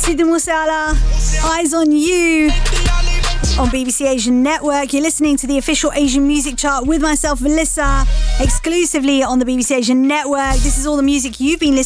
Sidi Musala, Eyes on You on BBC Asian Network. You're listening to the official Asian music chart with myself, Melissa, exclusively on the BBC Asian Network. This is all the music you've been listening